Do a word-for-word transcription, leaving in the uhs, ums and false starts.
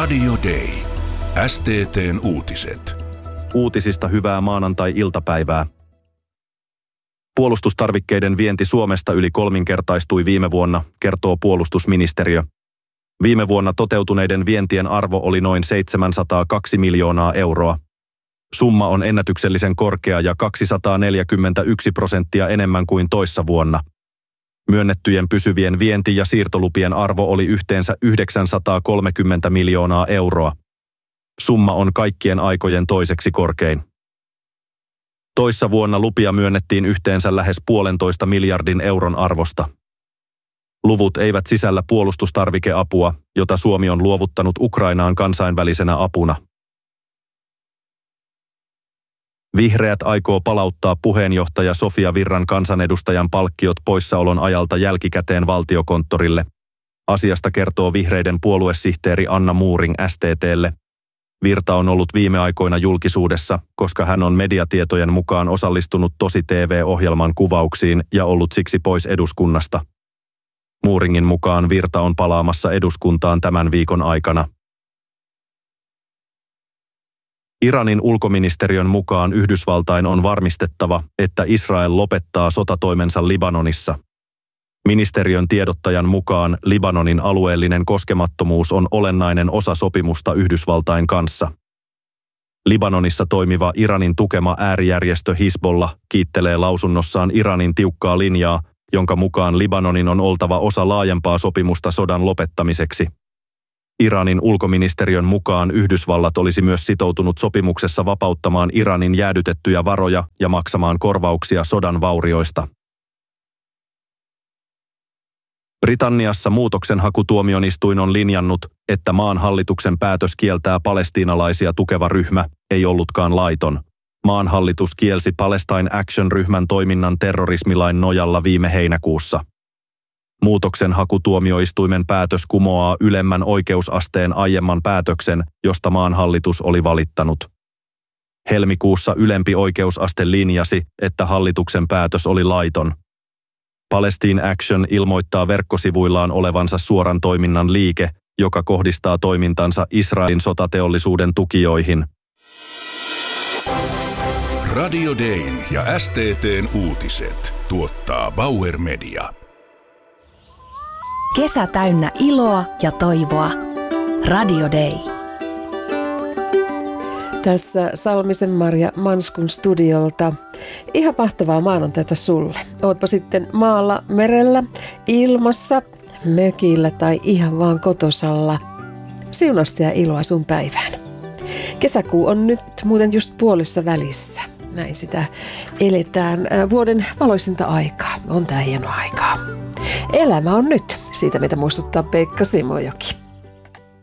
Radio Day. S T T:n uutiset. Uutisista hyvää maanantai-iltapäivää. Puolustustarvikkeiden vienti Suomesta yli kolminkertaistui viime vuonna, kertoo puolustusministeriö. Viime vuonna toteutuneiden vientien arvo oli noin seitsemänsataakaksi miljoonaa euroa. Summa on ennätyksellisen korkea ja kaksisataaneljäkymmentäyksi prosenttia enemmän kuin toissa vuonna. Myönnettyjen pysyvien vienti- ja siirtolupien arvo oli yhteensä yhdeksänsataakolmekymmentä miljoonaa euroa. Summa on kaikkien aikojen toiseksi korkein. Toissa vuonna lupia myönnettiin yhteensä lähes puolentoista miljardin euron arvosta. Luvut eivät sisällä puolustustarvikeapua, jota Suomi on luovuttanut Ukrainaan kansainvälisenä apuna. Vihreät aikoo palauttaa puheenjohtaja Sofia Virran kansanedustajan palkkiot poissaolon ajalta jälkikäteen Valtiokonttorille. Asiasta kertoo vihreiden puoluesihteeri Anna Muuring S T T:lle. Virta on ollut viime aikoina julkisuudessa, koska hän on mediatietojen mukaan osallistunut Tosi T V-ohjelman kuvauksiin ja ollut siksi pois eduskunnasta. Muuringin mukaan Virta on palaamassa eduskuntaan tämän viikon aikana. Iranin ulkoministeriön mukaan Yhdysvaltain on varmistettava, että Israel lopettaa sotatoimensa Libanonissa. Ministeriön tiedottajan mukaan Libanonin alueellinen koskemattomuus on olennainen osa sopimusta Yhdysvaltain kanssa. Libanonissa toimiva Iranin tukema äärijärjestö Hizbollah kiittelee lausunnossaan Iranin tiukkaa linjaa, jonka mukaan Libanonin on oltava osa laajempaa sopimusta sodan lopettamiseksi. Iranin ulkoministeriön mukaan Yhdysvallat olisi myös sitoutunut sopimuksessa vapauttamaan Iranin jäädytettyjä varoja ja maksamaan korvauksia sodan vaurioista. Britanniassa muutoksenhakutuomioistuin on linjannut, että maan hallituksen päätös kieltää palestiinalaisia tukeva ryhmä ei ollutkaan laiton. Maan hallitus kielsi Palestine Action-ryhmän toiminnan terrorismilain nojalla viime heinäkuussa. Muutoksenhakutuomioistuimen päätös kumoaa ylemmän oikeusasteen aiemman päätöksen, josta maan hallitus oli valittanut. Helmikuussa ylempi oikeusaste linjasi, että hallituksen päätös oli laiton. Palestine Action ilmoittaa verkkosivuillaan olevansa suoran toiminnan liike, joka kohdistaa toimintansa Israelin sotateollisuuden tukijoihin. Radio Dayn ja S T T:n uutiset tuottaa Bauer Media. Kesä täynnä iloa ja toivoa. Radio Day. Tässä Salmisen Marja Manskun studiolta. Ihan mahtavaa maanantaita sulle. Ootpa sitten maalla, merellä, ilmassa, mökillä tai ihan vaan kotosalla. Siunasta ja iloa sun päivään. Kesäkuu on nyt muuten just puolessa välissä. Näin sitä eletään vuoden valoisinta aikaa. On tää hieno aikaa. Elämä on nyt. Siitä mitä muistuttaa Pekka Simojoki.